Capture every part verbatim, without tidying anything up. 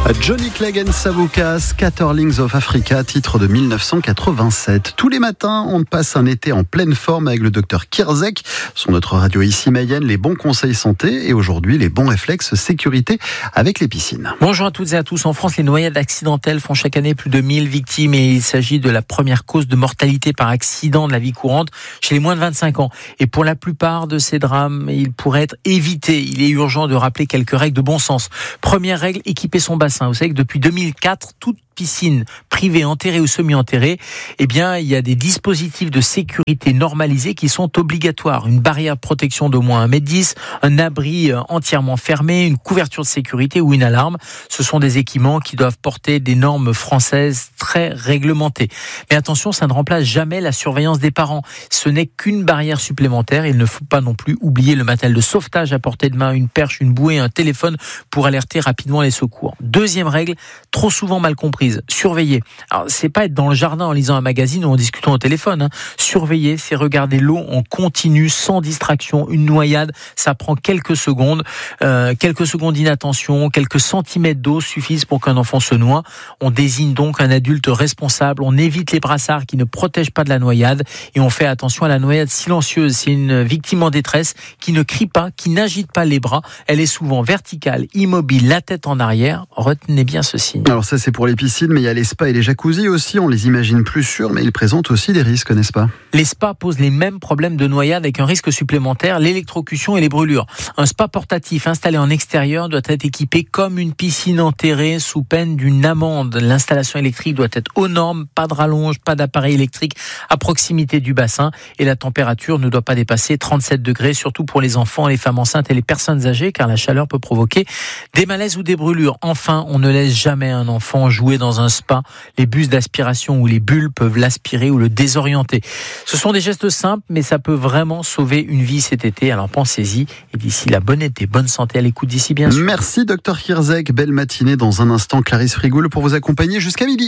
Johnny Clegg and Savuka, Scatterlings of Africa, titre de mille neuf cent quatre-vingt-sept. Tous les matins, on passe un été en pleine forme avec le docteur Kierzek. Sur notre radio ici Mayenne, les bons conseils santé et aujourd'hui, les bons réflexes sécurité avec les piscines. Bonjour à toutes et à tous. En France, les noyades accidentelles font chaque année plus de mille victimes et il s'agit de la première cause de mortalité par accident de la vie courante chez les moins de vingt-cinq ans. Et pour la plupart de ces drames, ils pourraient être évités. Il est urgent de rappeler quelques règles de bon sens. Première règle, équiper son bassin. Vous savez que depuis deux mille quatre, toute piscine privée, enterrée ou semi-enterrée, eh bien, il y a des dispositifs de sécurité normalisés qui sont obligatoires. Une barrière de protection d'au moins un mètre dix, un abri entièrement fermé, une couverture de sécurité ou une alarme. Ce sont des équipements qui doivent porter des normes françaises très réglementées. Mais attention, ça ne remplace jamais la surveillance des parents. Ce n'est qu'une barrière supplémentaire. Il ne faut pas non plus oublier le matériel de sauvetage à portée de main, une perche, une bouée, un téléphone pour alerter rapidement les secours. Deuxième règle, trop souvent mal comprise. Surveiller. Alors, c'est pas être dans le jardin en lisant un magazine ou en discutant au téléphone. Hein. Surveiller, c'est regarder l'eau en continu, sans distraction. Une noyade, ça prend quelques secondes. Euh, quelques secondes d'inattention, quelques centimètres d'eau suffisent pour qu'un enfant se noie. On désigne donc un adulte responsable. On évite les brassards qui ne protègent pas de la noyade et on fait attention à la noyade silencieuse. C'est une victime en détresse qui ne crie pas, qui n'agite pas les bras. Elle est souvent verticale, immobile, la tête en arrière. Retenez bien ceci. Alors ça, c'est pour les piscines, mais il y a les spas et les jacuzzis aussi. On les imagine plus sûrs, mais ils présentent aussi des risques, n'est-ce pas ? Les spas posent les mêmes problèmes de noyade avec un risque supplémentaire, l'électrocution et les brûlures. Un spa portatif installé en extérieur doit être équipé comme une piscine enterrée sous peine d'une amende. L'installation électrique doit être aux normes, pas de rallonge, pas d'appareil électrique à proximité du bassin et la température ne doit pas dépasser trente-sept degrés, surtout pour les enfants, les femmes enceintes et les personnes âgées, car la chaleur peut provoquer des malaises ou des brûlures. Enfin, on ne laisse jamais un enfant jouer dans un spa. Les bus d'aspiration ou les bulles peuvent l'aspirer ou le désorienter. Ce sont des gestes simples, mais ça peut vraiment sauver une vie cet été. Alors pensez-y. Et d'ici là, bon été, bonne santé à l'écoute d'ici bien sûr. Merci docteur Kierzek. Belle matinée. Dans un instant, Clarisse Frigoul pour vous accompagner jusqu'à midi.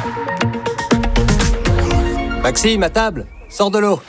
Maxime, à table, sors de l'eau.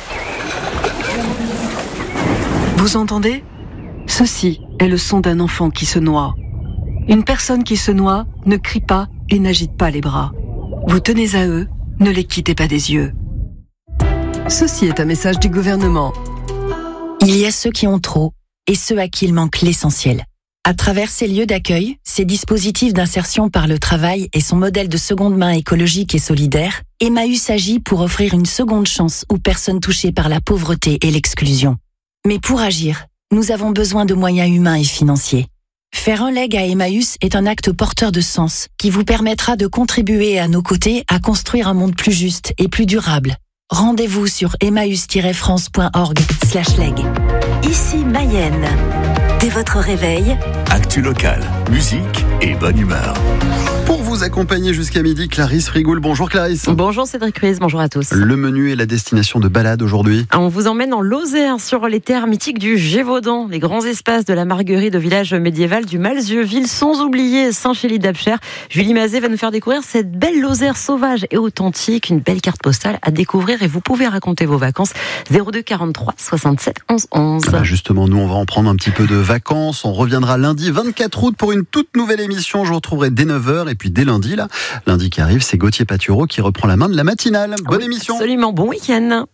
Vous entendez ? Ceci est le son d'un enfant qui se noie. Une personne qui se noie ne crie pas et n'agite pas les bras. Vous tenez à eux, ne les quittez pas des yeux. Ceci est un message du gouvernement. Il y a ceux qui ont trop et ceux à qui il manque l'essentiel. À travers ces lieux d'accueil, ces dispositifs d'insertion par le travail et son modèle de seconde main écologique et solidaire, Emmaüs agit pour offrir une seconde chance aux personnes touchées par la pauvreté et l'exclusion. Mais pour agir, nous avons besoin de moyens humains et financiers. Faire un leg à Emmaüs est un acte porteur de sens qui vous permettra de contribuer à nos côtés à construire un monde plus juste et plus durable. Rendez-vous sur emmaüs tiret france point org slash leg. Ici Mayenne. Dès votre réveil, actu local, musique et bonne humeur. Pour vous accompagner jusqu'à midi, Clarisse Frigoul. Bonjour Clarisse. Bonjour Cédric Ruiz, bonjour à tous. Le menu et la destination de balade aujourd'hui. On vous emmène en Lozère sur les terres mythiques du Gévaudan, les grands espaces de la Marguerite au village médiéval du Malzieu-Ville, sans oublier Saint-Chély-d'Apcher. Julie Mazet va nous faire découvrir cette belle Lozère sauvage et authentique, une belle carte postale à découvrir et vous pouvez raconter vos vacances. zéro deux quarante-trois soixante-sept onze onze. Ah bah justement, nous on va en prendre un petit peu de vacances. On reviendra lundi vingt-quatre août pour une toute nouvelle émission. Je vous retrouverai dès neuf heures et puis dès lundi, là, lundi qui arrive, c'est Gauthier Patureau qui reprend la main de la matinale. Bonne oui, émission. Absolument, bon week-end.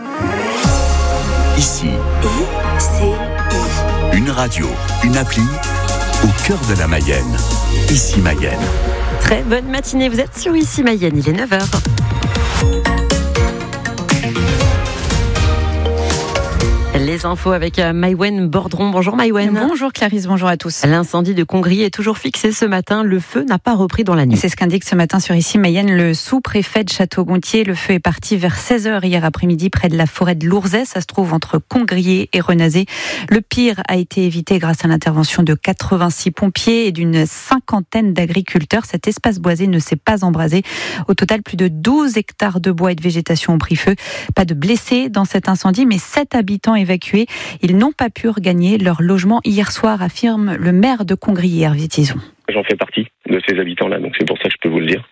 Ici, I C I. Une radio, une appli, au cœur de la Mayenne. Ici Mayenne. Très bonne matinée, vous êtes sur Ici Mayenne, il est neuf heures. Les infos avec Maïwen Bordron. Bonjour Maïwen. Bonjour Clarisse, bonjour à tous. L'incendie de Congrier est toujours fixé ce matin. Le feu n'a pas repris dans la nuit. C'est ce qu'indique ce matin sur Ici Mayenne le sous-préfet de Château-Gontier. Le feu est parti vers seize heures hier après-midi près de la forêt de Lourzay. Ça se trouve entre Congrier et Renazé. Le pire a été évité grâce à l'intervention de quatre-vingt-six pompiers et d'une cinquantaine d'agriculteurs. Cet espace boisé ne s'est pas embrasé. Au total, plus de douze hectares de bois et de végétation ont pris feu. Pas de blessés dans cet incendie, mais sept habitants évacués. Ils n'ont pas pu regagner leur logement hier soir, affirme le maire de Congrier, Hervé Tison. J'en fais partie de ces habitants-là, donc c'est pour ça que je peux vous le dire.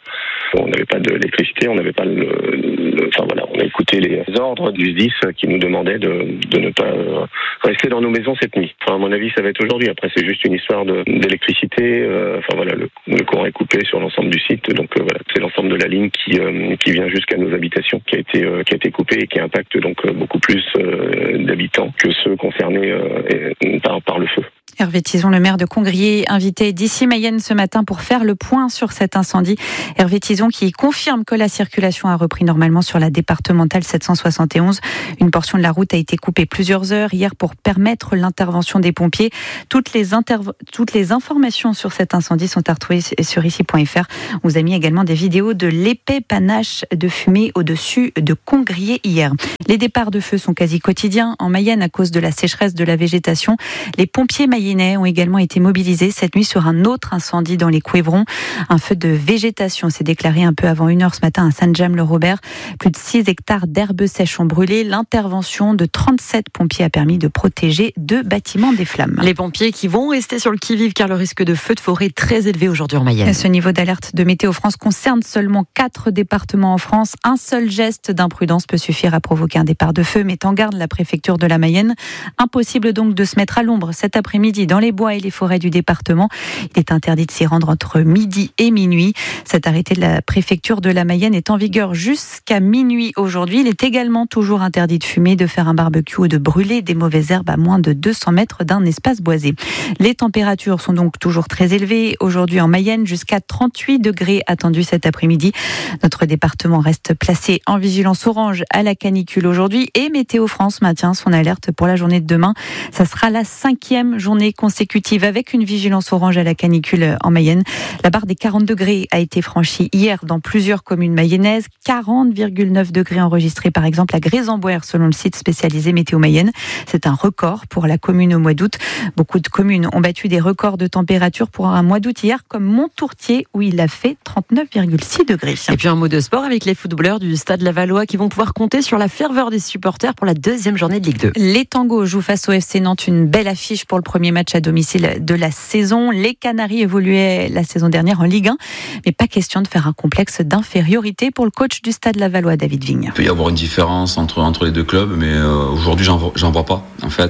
On n'avait pas d'électricité, on n'avait pas le, le, enfin voilà, on a écouté les ordres du S D I S qui nous demandaient de, de ne pas rester dans nos maisons cette nuit. Enfin, à mon avis, ça va être aujourd'hui. Après, c'est juste une histoire de, d'électricité. Euh, enfin voilà, le, le courant est coupé sur l'ensemble du site, donc euh, voilà, c'est l'ensemble de la ligne qui euh, qui vient jusqu'à nos habitations qui a été euh, qui a été coupée et qui impacte donc euh, beaucoup plus euh, d'habitants que ceux concernés euh, par par le feu. Hervé Tison, le maire de Congrier, invité d'ici Mayenne ce matin pour faire le point sur cet incendie. Hervé Tison qui confirme que la circulation a repris normalement sur la départementale sept cent soixante et onze. Une portion de la route a été coupée plusieurs heures hier pour permettre l'intervention des pompiers. Toutes les, interv- toutes les informations sur cet incendie sont à retrouver sur ici point f r. On vous a mis également des vidéos de l'épais panache de fumée au-dessus de Congrier hier. Les départs de feu sont quasi quotidiens en Mayenne à cause de la sécheresse de la végétation. Les pompiers mayennais ont également été mobilisés cette nuit sur un autre incendie dans les Couévrons. Un feu de végétation s'est déclaré un peu avant une heure ce matin à Saint-James-le-Robert. Plus de six hectares d'herbes sèches ont brûlé. L'intervention de trente-sept pompiers a permis de protéger deux bâtiments des flammes. Les pompiers qui vont rester sur le qui-vive car le risque de feu de forêt est très élevé aujourd'hui en Mayenne. Ce niveau d'alerte de Météo France concerne seulement quatre départements en France. Un seul geste d'imprudence peut suffire à provoquer un départ de feu, met en garde la préfecture de la Mayenne. Impossible donc de se mettre à l'ombre cet après-midi dans les bois et les forêts du département. Il est interdit de s'y rendre entre midi et minuit. Cet arrêté de la préfecture de la Mayenne est en vigueur jusqu'à minuit aujourd'hui. Il est également toujours interdit de fumer, de faire un barbecue ou de brûler des mauvaises herbes à moins de deux cents mètres d'un espace boisé. Les températures sont donc toujours très élevées. Aujourd'hui en Mayenne, jusqu'à trente-huit degrés attendus cet après-midi. Notre département reste placé en vigilance orange à la canicule aujourd'hui et Météo France maintient son alerte pour la journée de demain. Ça sera la cinquième journée consécutive avec une vigilance orange à la canicule en Mayenne. La barre des quarante degrés a été franchie hier dans plusieurs communes mayennaises. quarante virgule neuf degrés enregistrés par exemple à Grésambouer selon le site spécialisé Météo Mayenne. C'est un record pour la commune au mois d'août. Beaucoup de communes ont battu des records de température pour un mois d'août hier comme Montourtier où il a fait trente-neuf virgule six degrés. Et puis un mot de sport avec les footballeurs du Stade Lavallois qui vont pouvoir compter sur la ferveur des supporters pour la deuxième journée de Ligue deux. Les Tangos jouent face au F C Nantes, une belle affiche pour le premier match à domicile de la saison. Les Canaries évoluaient la saison dernière en Ligue un, mais pas question de faire un complexe d'infériorité pour le coach du Stade Lavallois, David Vigne. Il peut y avoir une différence entre, entre les deux clubs, mais euh, aujourd'hui j'en vois, j'en vois pas en fait.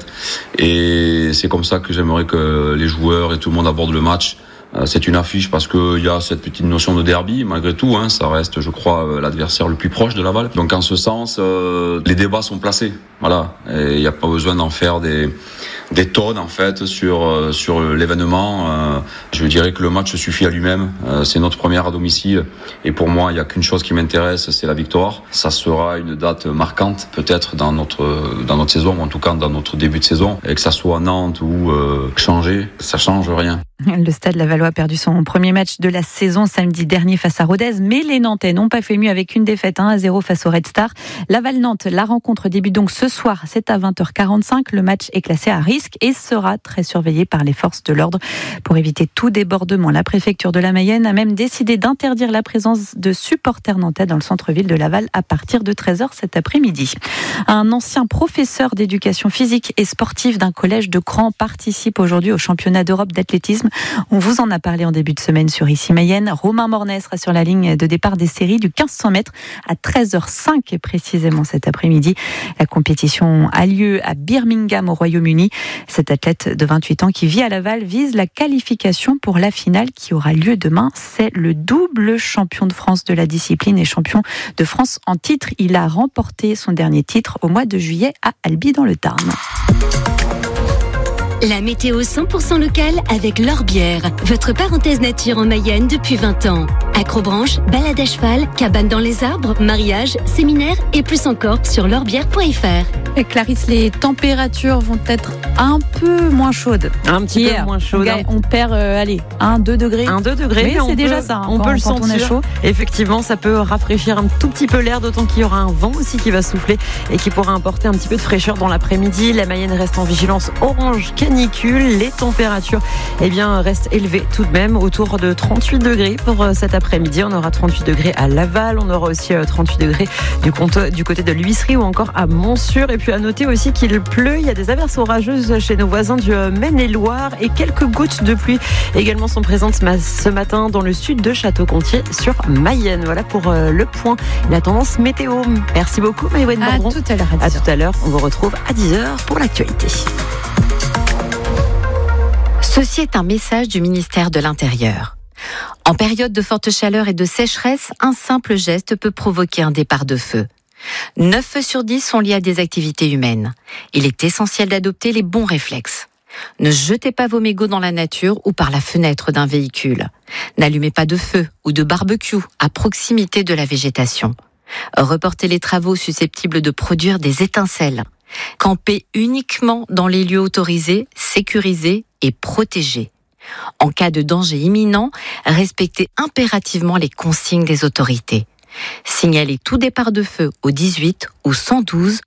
Et c'est comme ça que j'aimerais que les joueurs et tout le monde abordent le match. C'est une affiche parce qu'il y a cette petite notion de derby, malgré tout, hein, ça reste, je crois, l'adversaire le plus proche de Laval. Donc en ce sens, euh, les débats sont placés, voilà. Et il n'y a pas besoin d'en faire des, des tonnes en fait sur sur l'événement. Euh, je dirais que le match suffit à lui-même. Euh, c'est notre première à domicile, et pour moi, il n'y a qu'une chose qui m'intéresse, c'est la victoire. Ça sera une date marquante, peut-être dans notre dans notre saison, ou en tout cas dans notre début de saison, et que ça soit Nantes ou euh, changer, ça change rien. Le Stade Lavallois a perdu son premier match de la saison samedi dernier face à Rodez, mais les Nantais n'ont pas fait mieux avec une défaite un à zéro face au Red Star. Laval-Nantes, la rencontre débute donc ce soir, c'est à vingt heures quarante-cinq. Le match est classé à risque et sera très surveillé par les forces de l'ordre. Pour éviter tout débordement, la préfecture de la Mayenne a même décidé d'interdire la présence de supporters nantais dans le centre-ville de Laval à partir de treize heures cet après-midi. Un ancien professeur d'éducation physique et sportive d'un collège de Cran participe aujourd'hui au championnat d'Europe d'athlétisme. On vous en a parlé en début de semaine sur Ici Mayenne. Romain Mornay sera sur la ligne de départ des séries du quinze cents mètres à treize heures cinq précisément cet après-midi. La compétition a lieu à Birmingham au Royaume-Uni. Cet athlète de vingt-huit ans qui vit à Laval vise la qualification pour la finale qui aura lieu demain. C'est le double champion de France de la discipline et champion de France en titre. Il a remporté son dernier titre au mois de juillet à Albi dans le Tarn. La météo cent pour cent locale avec L'Orbière, votre parenthèse nature en Mayenne depuis vingt ans. Acrobranche, balade à cheval, cabane dans les arbres, mariage, séminaire et plus encore sur l'orbière point f r. Et Clarisse, les températures vont être un peu moins chaudes. Un petit Hier, peu moins chaudes. On, on perd, euh, allez, un deux degrés. un deux degrés, mais, mais c'est on déjà peut, ça. Hein, on quand, peut le quand sentir. on est chaud. Effectivement, ça peut rafraîchir un tout petit peu l'air, d'autant qu'il y aura un vent aussi qui va souffler et qui pourra apporter un petit peu de fraîcheur dans l'après-midi. La Mayenne reste en vigilance orange canicule. Les températures, eh bien, restent élevées tout de même, autour de trente-huit degrés pour cet après-midi. après-midi. On aura trente-huit degrés à Laval, on aura aussi trente-huit degrés du, compte, du côté de l'Huisserie ou encore à Montsûr. Et puis à noter aussi qu'il pleut, il y a des averses orageuses chez nos voisins du Maine-et-Loire et quelques gouttes de pluie également sont présentes ce matin dans le sud de Château-Gontier sur Mayenne. Voilà pour le point, la tendance météo. Merci beaucoup Maïwenn Bordron. À tout à l'heure. À tout à l'heure, on vous retrouve à dix heures pour l'actualité. Ceci est un message du ministère de l'Intérieur. En période de forte chaleur et de sécheresse, un simple geste peut provoquer un départ de feu. neuf feux sur dix sont liés à des activités humaines. Il est essentiel d'adopter les bons réflexes. Ne jetez pas vos mégots dans la nature ou par la fenêtre d'un véhicule. N'allumez pas de feu ou de barbecue à proximité de la végétation. Reportez les travaux susceptibles de produire des étincelles. Campez uniquement dans les lieux autorisés, sécurisés et protégés. En cas de danger imminent, respectez impérativement les consignes des autorités. Signalez tout départ de feu au dix-huit ou cent douze